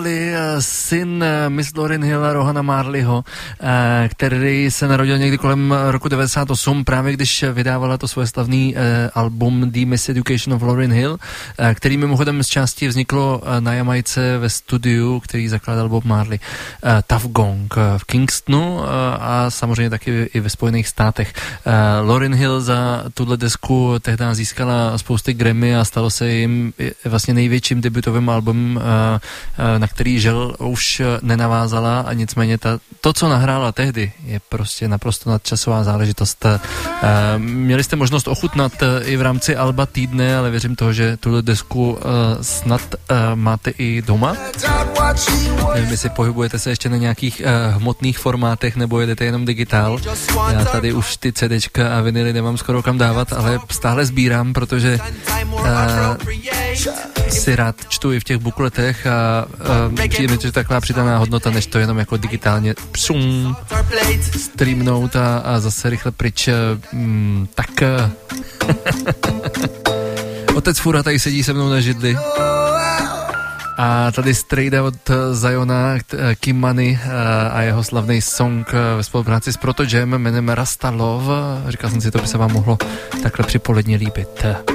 Syn Miss Lauryn Hill a Rohana Marleyho, který se narodil někdy kolem roku 98, právě když vydávala to svoje slavný album The Miseducation of Lauryn Hill, který mimochodem z části vzniklo na Jamajce ve studiu, který zakládal Bob Marley, Tuff Gong v Kingstonu a samozřejmě taky i ve Spojených státech. Lauryn Hill za tuhle desku tehdy získala spousty Grammy a stalo se jim vlastně největším debutovým albumem, na který žel už nenavázala, a nicméně to, co nahrála tehdy, je prostě naprosto nadčasová záležitost. Měli jste možnost ochutnat i v rámci alba týdne, ale věřím toho, že tuhle desku snad máte i doma. Nevím, jestli pohybujete se ještě na nějakých hmotných formátech, nebo jedete jenom digitál. Já tady už ty CDčka a vinily nemám skoro kam dávat, ale stále sbírám, protože si rád čtu i v těch bukletech a přijde mi to taková přidaná hodnota, než to jenom jako digitálně streamnout a zase rychle pryč. Tak otec Fura tady sedí se mnou na židli. A tady strejda od Ziona, Kim Money a jeho slavný song ve spolupráci s Proto Jam jménem Rasta Love. Říkal jsem si, to by se vám mohlo takhle připoledně líbit.